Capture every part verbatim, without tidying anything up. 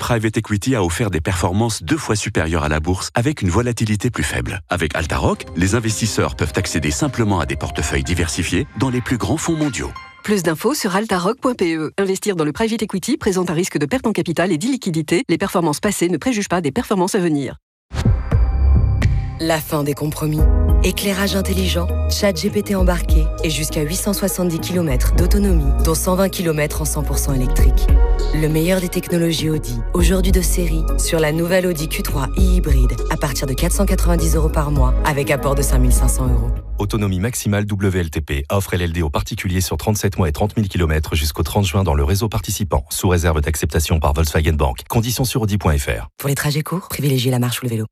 Private Equity a offert des performances deux fois supérieures à la bourse avec une volatilité plus faible. Avec Altarock, les investisseurs peuvent accéder simplement à des portefeuilles diversifiés dans les plus grands fonds mondiaux. Plus d'infos sur altarock point p e. Investir dans le private equity présente un risque de perte en capital et d'illiquidité. Les performances passées ne préjugent pas des performances à venir. La fin des compromis. Éclairage intelligent, chat G P T embarqué et jusqu'à huit cent soixante-dix kilomètres d'autonomie, dont cent vingt kilomètres en cent pour cent électrique. Le meilleur des technologies Audi, aujourd'hui de série, sur la nouvelle Audi Q trois e-hybride, à partir de quatre cent quatre-vingt-dix euros par mois, avec apport de cinq mille cinq cents euros. Autonomie maximale W L T P. Offre L L D aux particuliers sur trente-sept mois et trente mille kilomètres jusqu'au trente juin dans le réseau participant, sous réserve d'acceptation par Volkswagen Bank. Conditions sur audi point f r. Pour les trajets courts, privilégiez la marche ou le vélo.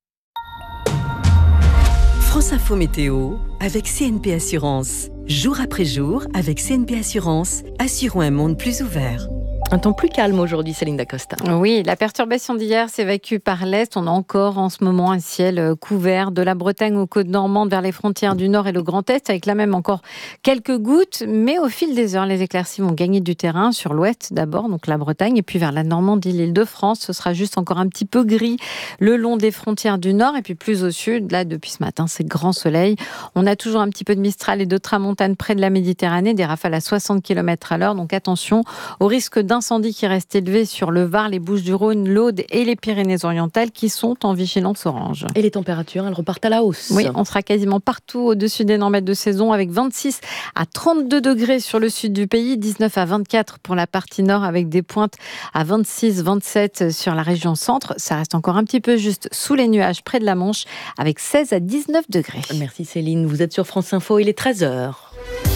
France Info Météo avec C N P Assurance. Jour après jour, avec C N P Assurance, assurons un monde plus ouvert. Un temps plus calme aujourd'hui, Céline Dacosta. Oui, la perturbation d'hier s'évacue par l'est. On a encore en ce moment un ciel couvert de la Bretagne aux côtes normandes vers les frontières du Nord et le Grand Est, avec là même encore quelques gouttes. Mais au fil des heures, les éclaircies vont gagner du terrain sur l'ouest d'abord, donc la Bretagne, et puis vers la Normandie, l'Île-de-France. Ce sera juste encore un petit peu gris le long des frontières du Nord. Et puis plus au sud, là, depuis ce matin, c'est grand soleil. On a toujours un petit peu de Mistral et de Tramontane près de la Méditerranée, des rafales à soixante kilomètres à l'heure. Donc attention au risque d'un incendie qui reste élevé sur le Var, les Bouches-du-Rhône, l'Aude et les Pyrénées-Orientales qui sont en vigilance orange. Et les températures, elles repartent à la hausse. Oui, on sera quasiment partout au-dessus des normales de saison avec vingt-six à trente-deux degrés sur le sud du pays, dix-neuf à vingt-quatre pour la partie nord avec des pointes à vingt-six vingt-sept sur la région centre. Ça reste encore un petit peu juste sous les nuages près de la Manche avec seize à dix-neuf degrés. Merci Céline, vous êtes sur France Info, il est treize heures.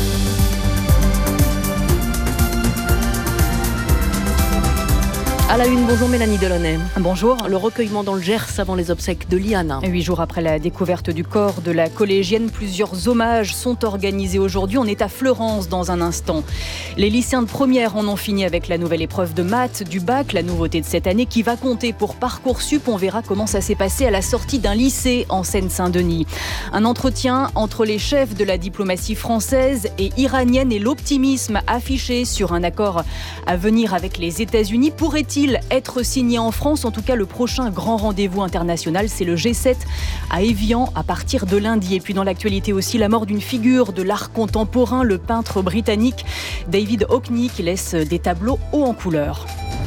À la une, bonjour Mélanie Delaunay. Bonjour. Le recueillement dans le Gers avant les obsèques de Liana. Huit jours après la découverte du corps de la collégienne, plusieurs hommages sont organisés aujourd'hui. On est à Fleurance dans un instant. Les lycéens de première en ont fini avec la nouvelle épreuve de maths du bac, la nouveauté de cette année qui va compter pour Parcoursup. On verra comment ça s'est passé à la sortie d'un lycée en Seine-Saint-Denis. Un entretien entre les chefs de la diplomatie française et iranienne et l'optimisme affiché sur un accord à venir avec les États-Unis. Pourrait-il être signé en France? En tout cas, le prochain grand rendez-vous international, c'est le G sept à Évian à partir de lundi. Et puis dans l'actualité aussi, la mort d'une figure de l'art contemporain, le peintre britannique David Hockney, qui laisse des tableaux hauts en couleur.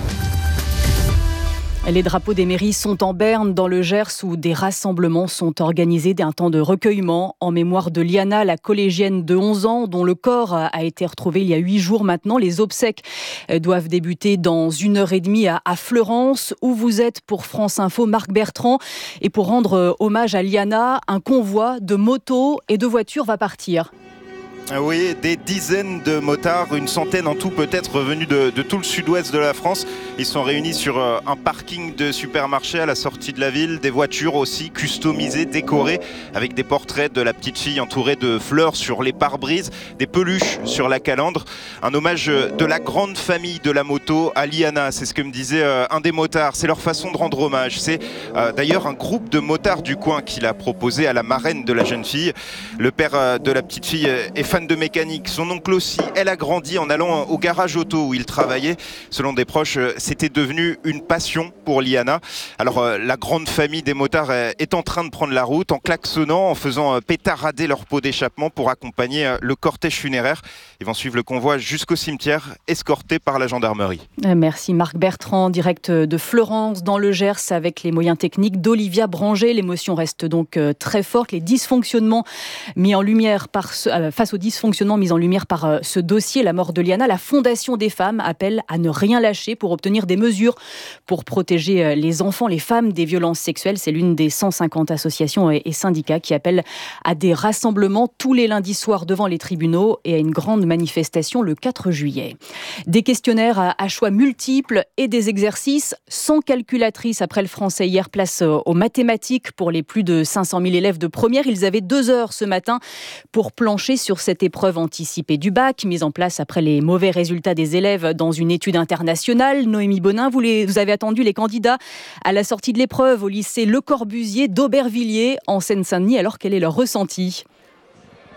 Les drapeaux des mairies sont en berne dans le Gers où des rassemblements sont organisés d'un temps de recueillement en mémoire de Liana, la collégienne de onze ans dont le corps a été retrouvé il y a huit jours maintenant. Les obsèques doivent débuter dans une heure et demie à Fleurance où vous êtes pour France Info, Marc Bertrand. Et pour rendre hommage à Liana, un convoi de motos et de voitures va partir. Oui, des dizaines de motards, une centaine en tout peut-être venus de, de tout le sud-ouest de la France. Ils sont réunis sur un parking de supermarché à la sortie de la ville. Des voitures aussi customisées, décorées, avec des portraits de la petite fille entourée de fleurs sur les pare-brises, des peluches sur la calandre. Un hommage de la grande famille de la moto à Liana, c'est ce que me disait un des motards. C'est leur façon de rendre hommage. C'est euh, d'ailleurs un groupe de motards du coin qui l'a proposé à la marraine de la jeune fille. Le père de la petite fille est fan de mécanique. Son oncle aussi, elle a grandi en allant au garage auto où il travaillait. Selon des proches, c'était devenu une passion pour Liana. Alors euh, la grande famille des motards est en train de prendre la route en klaxonnant, en faisant pétarader leur pot d'échappement pour accompagner le cortège funéraire. Ils vont suivre le convoi jusqu'au cimetière, escortés par la gendarmerie. Merci Marc Bertrand, direct de Fleurance dans le Gers avec les moyens techniques d'Olivia Branger. L'émotion reste donc très forte. Les dysfonctionnements mis en lumière par ce, euh, face aux dysfonctionnements mis en lumière par euh, ce dossier, la mort de Liana, la Fondation des femmes appelle à ne rien lâcher pour obtenir des mesures pour protéger euh, les enfants, les femmes des violences sexuelles. C'est l'une des cent cinquante associations et, et syndicats qui appellent à des rassemblements tous les lundis soirs devant les tribunaux et à une grande manifestation le quatre juillet. Des questionnaires à, à choix multiples et des exercices sans calculatrice après le français hier. Place aux mathématiques pour les plus de cinq cent mille élèves de première. Ils avaient deux heures ce matin pour plancher sur cette épreuve anticipée du bac, mise en place après les mauvais résultats des élèves dans une étude internationale. Noémie Bonin, vous, les, vous avez attendu les candidats à la sortie de l'épreuve au lycée Le Corbusier d'Aubervilliers en Seine-Saint-Denis. Alors quel est leur ressenti ?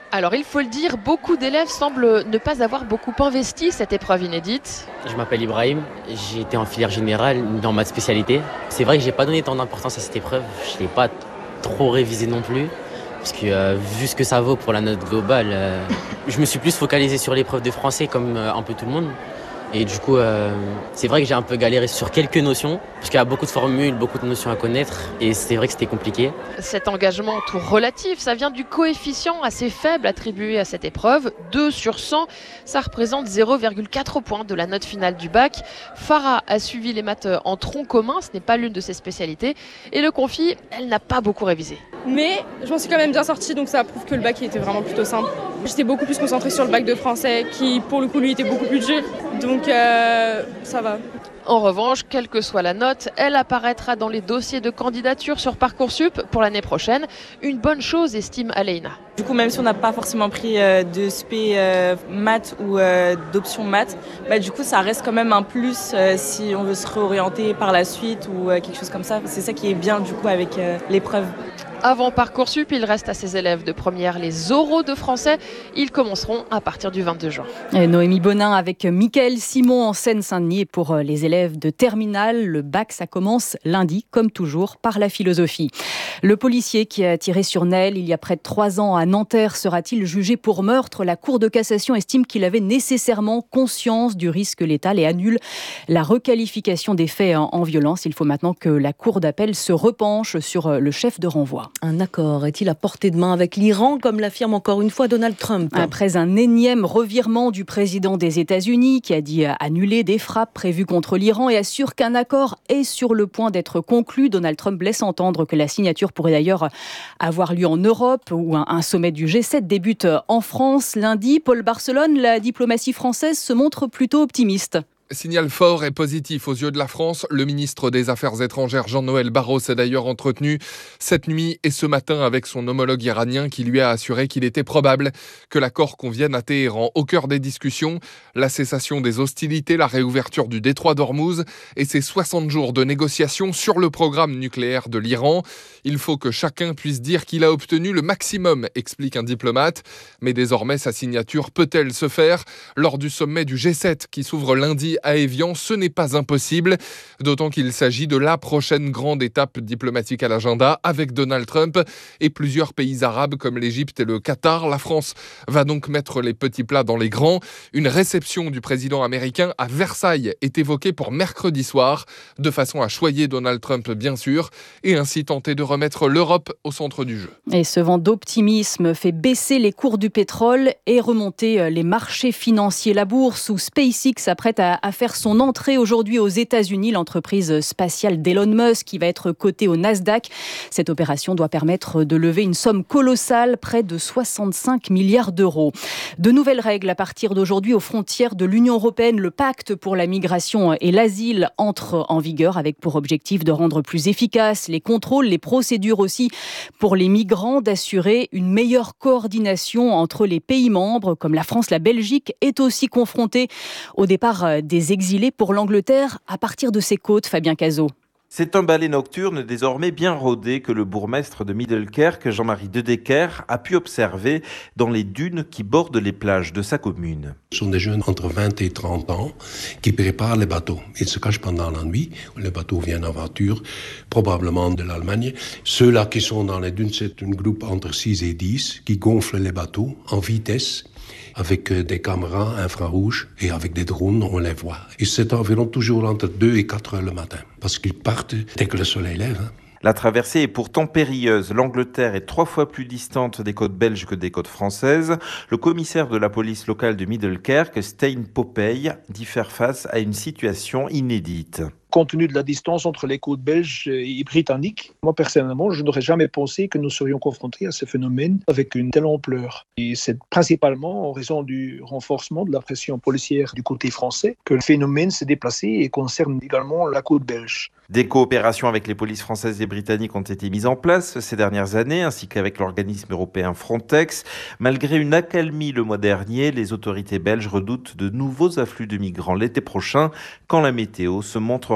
Alors il faut le dire, beaucoup d'élèves semblent ne pas avoir beaucoup investi cette épreuve inédite. Je m'appelle Ibrahim, j'ai été en filière générale dans ma spécialité. C'est vrai que j'ai pas donné tant d'importance à cette épreuve, je l'ai pas trop révisé non plus. Parce que euh, vu ce que ça vaut pour la note globale, euh, je me suis plus focalisé sur l'épreuve de français comme euh, un peu tout le monde. Et du coup, euh, c'est vrai que j'ai un peu galéré sur quelques notions, parce qu'il y a beaucoup de formules, beaucoup de notions à connaître, et c'est vrai que c'était compliqué. Cet engagement tout relatif, ça vient du coefficient assez faible attribué à cette épreuve, deux sur cent, ça représente zéro virgule quatre points de la note finale du bac. Farah a suivi les maths en tronc commun, ce n'est pas l'une de ses spécialités, et le confie, elle n'a pas beaucoup révisé. Mais je m'en suis quand même bien sortie, donc ça prouve que le bac était vraiment plutôt simple. J'étais beaucoup plus concentrée sur le bac de français, qui pour le coup lui était beaucoup plus dur, donc euh, ça va. En revanche, quelle que soit la note, elle apparaîtra dans les dossiers de candidature sur Parcoursup pour l'année prochaine. Une bonne chose, estime Aleina. Du coup, même si on n'a pas forcément pris euh, de spé euh, maths ou euh, d'option maths, bah, du coup, ça reste quand même un plus euh, si on veut se réorienter par la suite ou euh, quelque chose comme ça. C'est ça qui est bien du coup avec euh, l'épreuve. Avant Parcoursup, il reste à ses élèves de première les oraux de français. Ils commenceront à partir du vingt-deux juin. Et Noémie Bonin avec Mickaël Simon en Seine-Saint-Denis. Et pour les élèves de terminale, le bac, ça commence lundi, comme toujours, par la philosophie. Le policier qui a tiré sur Nel il y a près de trois ans à Nanterre sera-t-il jugé pour meurtre ? La Cour de cassation estime qu'il avait nécessairement conscience du risque létal et annule la requalification des faits en violence. Il faut maintenant que la Cour d'appel se repenche sur le chef de renvoi. Un accord est-il à portée de main avec l'Iran, comme l'affirme encore une fois Donald Trump ? Après un énième revirement du président des États-Unis qui a dit annuler des frappes prévues contre l'Iran et assure qu'un accord est sur le point d'être conclu, Donald Trump laisse entendre que la signature pourrait d'ailleurs avoir lieu en Europe, où un, un sommet du G sept débute en France lundi. Paul Barcelone, la diplomatie française se montre plutôt optimiste. Signal fort et positif aux yeux de la France. Le ministre des Affaires étrangères Jean-Noël Barrot s'est d'ailleurs entretenu cette nuit et ce matin avec son homologue iranien qui lui a assuré qu'il était probable que l'accord convienne à Téhéran. Au cœur des discussions, la cessation des hostilités, la réouverture du détroit d'Ormuz et ses soixante jours de négociations sur le programme nucléaire de l'Iran. Il faut que chacun puisse dire qu'il a obtenu le maximum, explique un diplomate. Mais désormais, sa signature peut-elle se faire lors du sommet du G sept qui s'ouvre lundi à Évian? Ce n'est pas impossible, d'autant qu'il s'agit de la prochaine grande étape diplomatique à l'agenda avec Donald Trump et plusieurs pays arabes comme l'Égypte et le Qatar. La France va donc mettre les petits plats dans les grands. Une réception du président américain à Versailles est évoquée pour mercredi soir, de façon à choyer Donald Trump bien sûr, et ainsi tenter de remettre l'Europe au centre du jeu. Et ce vent d'optimisme fait baisser les cours du pétrole et remonter les marchés financiers. La bourse où SpaceX s'apprête à à faire son entrée aujourd'hui aux États-Unis, l'entreprise spatiale d'Elon Musk qui va être cotée au Nasdaq. Cette opération doit permettre de lever une somme colossale, près de soixante-cinq milliards d'euros. De nouvelles règles à partir d'aujourd'hui aux frontières de l'Union européenne. Le pacte pour la migration et l'asile entre en vigueur avec pour objectif de rendre plus efficaces les contrôles, les procédures aussi pour les migrants, d'assurer une meilleure coordination entre les pays membres comme la France. La Belgique est aussi confrontée au départ des des exilés pour l'Angleterre à partir de ses côtes, Fabien Cazot. C'est un ballet nocturne désormais bien rodé que le bourgmestre de Middelkerk, Jean-Marie Dedecker, a pu observer dans les dunes qui bordent les plages de sa commune. Ce sont des jeunes entre vingt et trente ans qui préparent les bateaux. Ils se cachent pendant la nuit. Les bateaux viennent en voiture, probablement de l'Allemagne. Ceux-là qui sont dans les dunes, c'est un groupe entre six et dix qui gonflent les bateaux en vitesse, avec des caméras infrarouges et avec des drones, on les voit. Et c'est environ toujours entre deux et quatre heures le matin, parce qu'ils partent dès que le soleil lève. Hein. La traversée est pourtant périlleuse. L'Angleterre est trois fois plus distante des côtes belges que des côtes françaises. Le commissaire de la police locale de Middelkerk, Stein Popey, dit faire face à une situation inédite. Compte tenu de la distance entre les côtes belges et britanniques, moi personnellement, je n'aurais jamais pensé que nous serions confrontés à ce phénomène avec une telle ampleur. Et c'est principalement en raison du renforcement de la pression policière du côté français que le phénomène s'est déplacé et concerne également la côte belge. Des coopérations avec les polices françaises et britanniques ont été mises en place ces dernières années, ainsi qu'avec l'organisme européen Frontex. Malgré une accalmie le mois dernier, les autorités belges redoutent de nouveaux afflux de migrants l'été prochain, quand la météo se montrera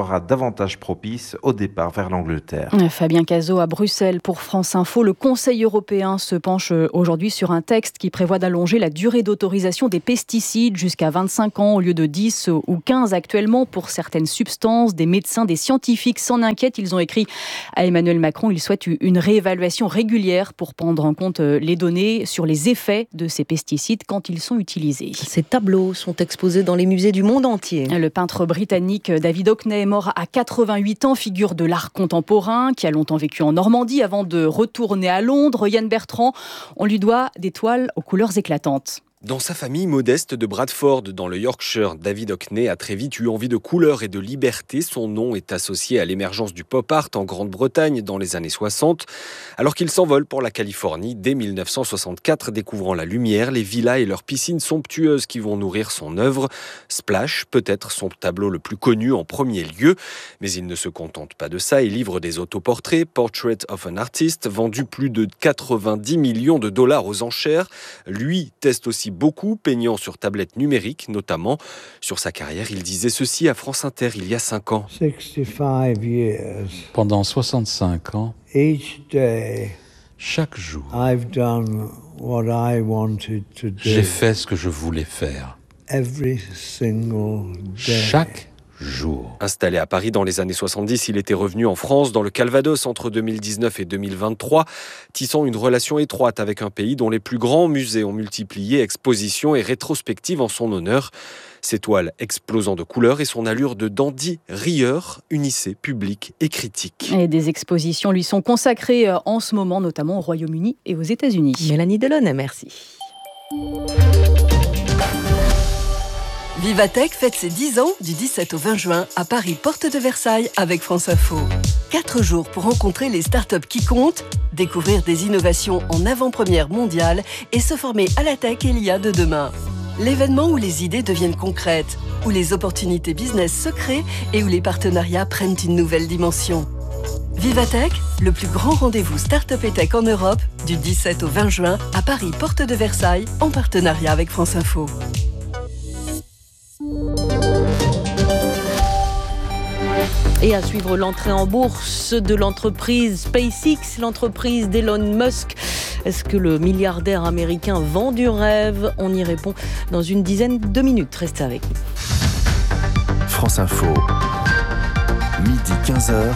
sera davantage propice au départ vers l'Angleterre. Fabien Cazot à Bruxelles pour France Info. Le Conseil européen se penche aujourd'hui sur un texte qui prévoit d'allonger la durée d'autorisation des pesticides jusqu'à vingt-cinq ans au lieu de dix ou quinze actuellement pour certaines substances. Des médecins, des scientifiques s'en inquiètent. Ils ont écrit à Emmanuel Macron. Ils souhaitent une réévaluation régulière pour prendre en compte les données sur les effets de ces pesticides quand ils sont utilisés. Ces tableaux sont exposés dans les musées du monde entier. Le peintre britannique David Hockney est mort à quatre-vingt-huit ans, figure de l'art contemporain qui a longtemps vécu en Normandie avant de retourner à Londres. Yann Bertrand, on lui doit des toiles aux couleurs éclatantes. Dans sa famille modeste de Bradford, dans le Yorkshire, David Hockney a très vite eu envie de couleur et de liberté. Son nom est associé à l'émergence du pop art en Grande-Bretagne dans les années soixante. Alors qu'il s'envole pour la Californie dès mille neuf cent soixante-quatre, découvrant la lumière, les villas et leurs piscines somptueuses qui vont nourrir son œuvre. Splash, peut-être son tableau le plus connu en premier lieu. Mais il ne se contente pas de ça et livre des autoportraits, Portrait of an Artist, vendu plus de quatre-vingt-dix millions de dollars aux enchères. Lui teste aussi beaucoup, peignant sur tablette numérique notamment. Sur sa carrière, il disait ceci à France Inter il y a cinq ans. sixty-five years. Pendant soixante-cinq ans, Each day, chaque jour, I've done what I wanted to do. J'ai fait ce que je voulais faire. Every single day. Chaque jour. Installé à Paris dans les années soixante-dix, il était revenu en France, dans le Calvados, entre deux mille dix-neuf et deux mille vingt-trois, tissant une relation étroite avec un pays dont les plus grands musées ont multiplié expositions et rétrospectives en son honneur. Ses toiles explosant de couleurs et son allure de dandy rieur unissaient public et critique. Et des expositions lui sont consacrées en ce moment, notamment au Royaume-Uni et aux États-Unis. Mélanie Delaunay, merci. Vivatech fête ses dix ans du dix-sept au vingt juin à Paris, porte de Versailles avec France Info. Quatre jours pour rencontrer les startups qui comptent, découvrir des innovations en avant-première mondiale et se former à la tech et l'I A de demain. L'événement où les idées deviennent concrètes, où les opportunités business se créent et où les partenariats prennent une nouvelle dimension. Vivatech, le plus grand rendez-vous start-up et tech en Europe, du dix-sept au vingt juin à Paris, porte de Versailles, en partenariat avec France Info. Et à suivre l'entrée en bourse de l'entreprise SpaceX, l'entreprise d'Elon Musk. Est-ce que le milliardaire américain vend du rêve ? On y répond dans une dizaine de minutes. Restez avec nous. France Info, midi quinze heures.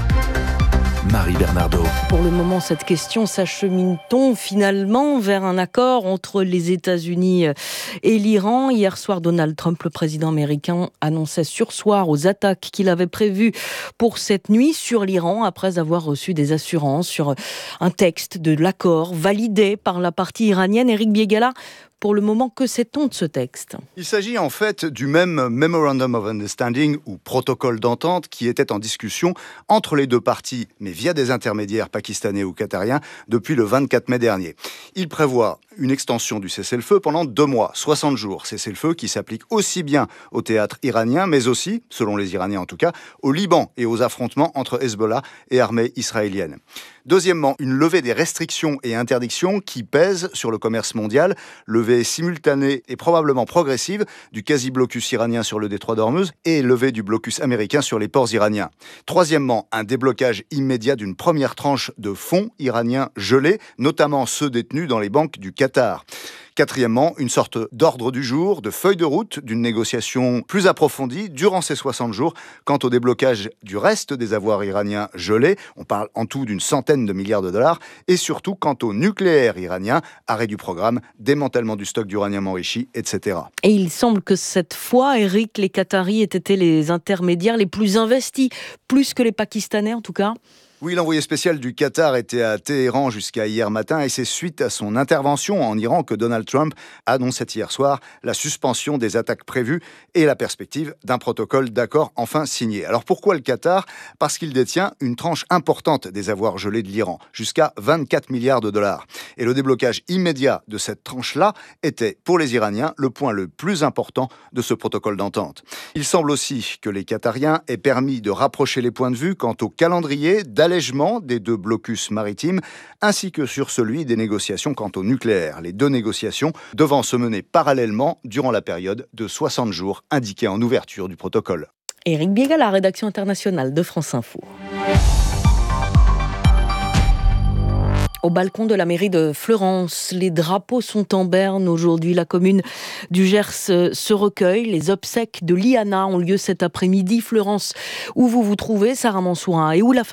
Marie Bernardo. Pour le moment, cette question, s'achemine-t-on finalement vers un accord entre les États-Unis et l'Iran ? Hier soir, Donald Trump, le président américain, annonçait sursoir aux attaques qu'il avait prévues pour cette nuit sur l'Iran, après avoir reçu des assurances sur un texte de l'accord validé par la partie iranienne. Éric Biégala, pour le moment, que sait-on de ce texte ? Il s'agit en fait du même Memorandum of Understanding ou protocole d'entente qui était en discussion entre les deux parties, mais via des intermédiaires pakistanais ou qatariens, depuis le vingt-quatre mai dernier. Il prévoit une extension du cessez-le-feu pendant deux mois, soixante jours. Cessez-le-feu qui s'applique aussi bien au théâtre iranien, mais aussi, selon les Iraniens en tout cas, au Liban et aux affrontements entre Hezbollah et armée israélienne. Deuxièmement, une levée des restrictions et interdictions qui pèsent sur le commerce mondial, levée simultanée et probablement progressive du quasi-blocus iranien sur le détroit d'Ormuz et levée du blocus américain sur les ports iraniens. Troisièmement, un déblocage immédiat d'une première tranche de fonds iraniens gelés, notamment ceux détenus dans les banques du Qatar. Quatrièmement, une sorte d'ordre du jour, de feuille de route d'une négociation plus approfondie durant ces soixante jours quant au déblocage du reste des avoirs iraniens gelés. On parle en tout d'une centaine de milliards de dollars. Et surtout quant au nucléaire iranien, arrêt du programme, démantèlement du stock d'uranium enrichi, et cetera. Et il semble que cette fois, Éric, les Qataris aient été les intermédiaires les plus investis, plus que les Pakistanais en tout cas. Oui, l'envoyé spécial du Qatar était à Téhéran jusqu'à hier matin et c'est suite à son intervention en Iran que Donald Trump annonçait hier soir la suspension des attaques prévues et la perspective d'un protocole d'accord enfin signé. Alors pourquoi le Qatar ? Parce qu'il détient une tranche importante des avoirs gelés de l'Iran, jusqu'à vingt-quatre milliards de dollars. Et le déblocage immédiat de cette tranche-là était, pour les Iraniens, le point le plus important de ce protocole d'entente. Il semble aussi que les Qatariens aient permis de rapprocher les points de vue quant au calendrier d'allègement des deux blocus maritimes, ainsi que sur celui des négociations quant au nucléaire. Les deux négociations devant se mener parallèlement durant la période de soixante jours indiquée en ouverture du protocole. Éric Biega, la rédaction internationale de France Info. Au balcon de la mairie de Fleurance, les drapeaux sont en berne. Aujourd'hui, la commune du Gers se recueille. Les obsèques de Liana ont lieu cet après-midi. Fleurance, où vous vous trouvez, Sarah Mansouin, et où la